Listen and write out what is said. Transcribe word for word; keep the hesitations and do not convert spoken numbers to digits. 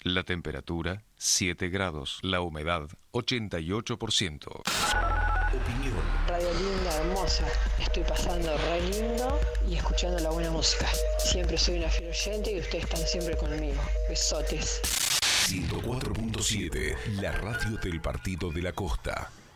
La temperatura, siete grados. La humedad, ochenta y ocho por ciento. Opinión. Radio linda, hermosa. Estoy pasando re lindo y escuchando la buena música. Siempre soy una fiel oyente y ustedes están siempre conmigo. Besotes. ciento cuatro punto siete, la radio del Partido de la Costa.